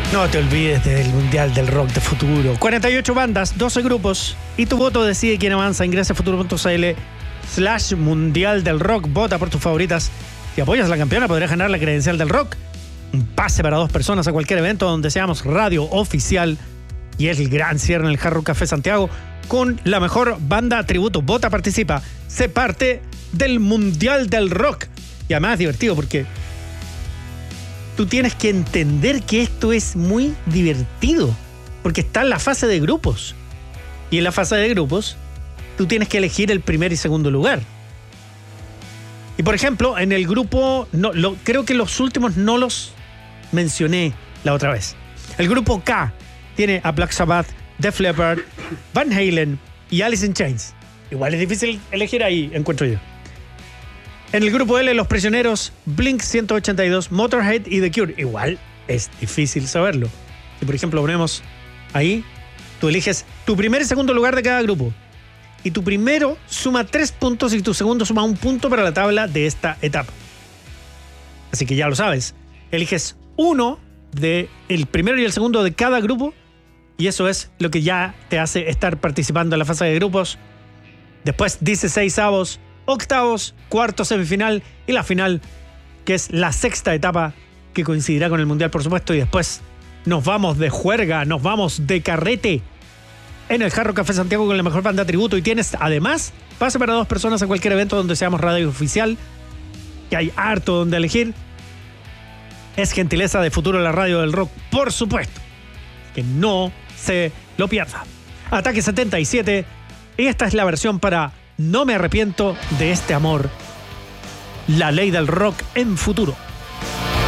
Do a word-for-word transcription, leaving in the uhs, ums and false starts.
No te olvides del Mundial del Rock de Futuro. cuarenta y ocho bandas, doce grupos. Y tu voto decide quién avanza. Ingresa a futuro.cl slash Mundial del Rock. Vota por tus favoritas. Si apoyas a la campeona, podrás ganar la credencial del rock. Un pase para dos personas a cualquier evento donde seamos radio oficial. Y es el gran cierre en el Hard Rock Café Santiago con la mejor banda tributo. Vota, participa. Sé parte del Mundial del Rock. Y además es divertido porque tú tienes que entender que esto es muy divertido, porque está en la fase de grupos. Y en la fase de grupos, tú tienes que elegir el primer y segundo lugar. Y por ejemplo, en el grupo, no, lo, creo que los últimos no los mencioné la otra vez. El grupo K tiene a Black Sabbath, Def Leppard, Van Halen y Alice in Chains. Igual es difícil elegir ahí, encuentro yo. En el grupo L, Los Prisioneros, Blink ciento ochenta y dos, Motorhead y The Cure. Igual es difícil saberlo. Si por ejemplo ponemos ahí, tú eliges tu primer y segundo lugar de cada grupo. Y tu primero suma tres puntos y tu segundo suma un punto para la tabla de esta etapa. Así que ya lo sabes. Eliges uno del primero y el segundo de cada grupo. Y eso es lo que ya te hace estar participando en la fase de grupos. Después dieciseisavos, octavos, cuartos, semifinal y la final, que es la sexta etapa que coincidirá con el Mundial, por supuesto, y después nos vamos de juerga, nos vamos de carrete en el Hard Rock Café Santiago con la mejor banda tributo. Y tienes además pase para dos personas a cualquier evento donde seamos radio oficial, que hay harto donde elegir. Es gentileza de Futuro, la radio del rock, por supuesto, que no se lo pierda. Ataque setenta y siete, y esta es la versión para No me arrepiento de este amor, la ley del rock en Futuro.